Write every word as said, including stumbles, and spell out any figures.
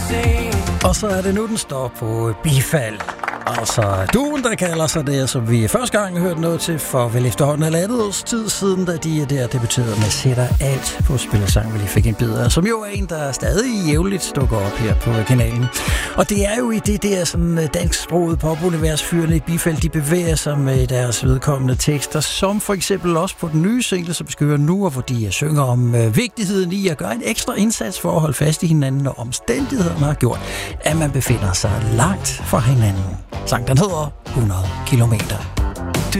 Og så er det nu, den står på bifald. Altså duen, der kalder sig det, som vi første gang hørte noget til for vel efterhånden halvandet års tid siden, da de der debuterede med Sætter Alt på Spillesang, hvor de fik en bidder, som jo er en, der stadig jævnligt dukker op her på kanalen. Og det er jo i det der sådan dansksproget popunivers, fyrene i bifald, de bevæger sig med deres vedkommende tekster, som for eksempel også på den nye single, som vi skal høre nu, og hvor de synger om øh, vigtigheden i at gøre en ekstra indsats for at holde fast i hinanden, når omstændighederne har gjort, at man befinder sig langt fra hinanden. Sang den hedder hundrede kilometer.